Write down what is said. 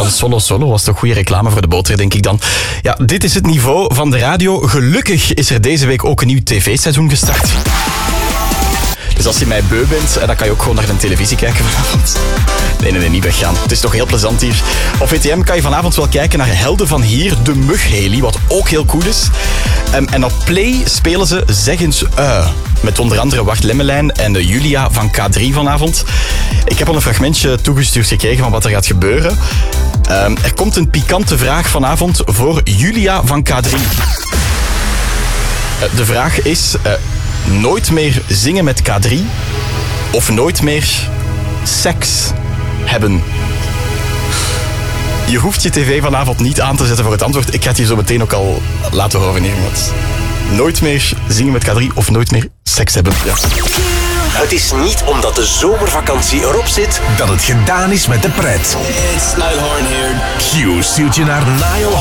Ja, Solo was toch goede reclame voor de boter, denk ik dan. Ja, dit is het niveau van de radio. Gelukkig is er deze week ook een nieuw tv-seizoen gestart. Dus als je mij beu bent, dan kan je ook gewoon naar de televisie kijken vanavond. Nee, niet weggaan. Het is toch heel plezant hier. Op VTM kan je vanavond wel kijken naar Helden van Hier, de Mug-heli, wat ook heel cool is. En op Play spelen ze Zeg eens met onder andere Wart Lemmelijn en Julia van K3 vanavond. Ik heb al een fragmentje toegestuurd gekregen van wat er gaat gebeuren. Er komt een pikante vraag vanavond voor Julia van K3. De vraag is... nooit meer zingen met K3 of nooit meer seks hebben? Je hoeft je tv vanavond niet aan te zetten voor het antwoord. Ik ga het je zo meteen ook al laten horen hier. Nooit meer zingen met K3 of nooit meer seks hebben. Ja. Het is niet omdat de zomervakantie erop zit dat het gedaan is met de pret. Q stuurt je naar Nile